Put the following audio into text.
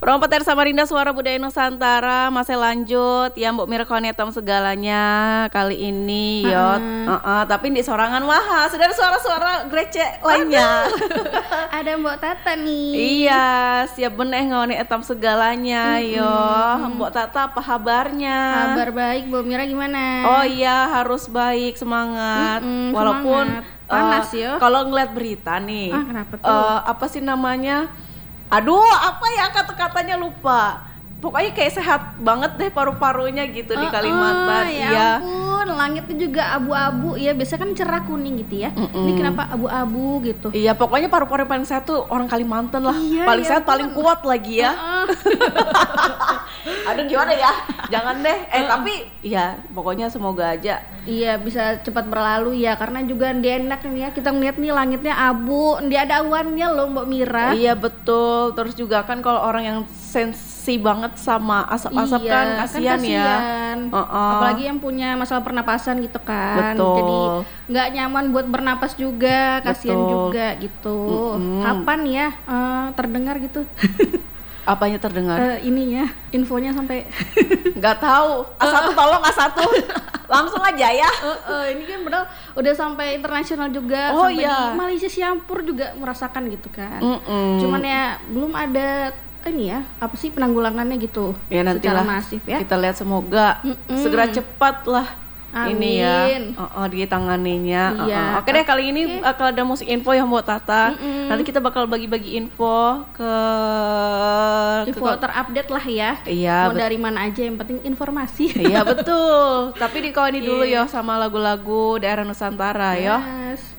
Perompat Samarinda Suara Budaya Nusantara masih lanjut ya Mbok Mira Konetom segalanya kali ini Yot. Tapi di sorangan wah sudah ada suara-suara grecek lainnya. Ada Mbok Tata nih. Iya, siap beneh ngone etam segalanya yo. Mbok Tata apa kabarnya? Kabar baik, Mbok Mira gimana? Oh iya, harus baik, semangat. Walaupun panas ya. Kalau ngeliat berita nih. Kenapa tuh? Apa sih namanya? Aduh, apa ya kata-katanya lupa. Pokoknya kayak sehat banget deh paru-parunya gitu di Kalimantan. Ya ampun, langitnya juga abu-abu ya. Biasanya kan cerah kuning gitu ya. Ini kenapa abu-abu gitu? Iya, pokoknya paru-paru paling sehat tuh orang Kalimantan lah. Iya, paling ya sehat, paling kuat lagi ya. Aduh, gimana ya? Jangan deh. Tapi ya pokoknya semoga aja. Iya, bisa cepat berlalu ya. Karena juga dia enak nih ya. Kita ngeliat nih langitnya abu. Dia ada awannya loh Mbak Mira. Iya, betul. Terus juga kan kalau orang yang sensi banget sama asap-asap kan kasihan ya. Apalagi yang punya masalah pernapasan gitu kan. Betul. Jadi nggak nyaman buat bernapas juga, kasihan juga gitu. Kapan ya terdengar gitu? Apanya terdengar? Ininya, infonya sampai nggak tahu. A1 tolong A1. Langsung aja ya. Ini kan padahal udah sampai internasional juga. Oh sampai iya. di Malaysia Singapura juga merasakan gitu kan. Cuman ya belum ada ini ya, apa sih penanggulangannya gitu ya, secara masif ya. Kita lihat semoga segera cepat lah. Amin. Ini ya ditanganinya. Iya. Oke deh, kali ini bakal ada musik info yang buat Tata. Nanti kita bakal bagi-bagi info info terupdate lah ya. Iya. Mau dari mana aja, yang penting informasi. Iya betul. Tapi dikawani dulu ya sama lagu-lagu daerah Nusantara ya. Yes.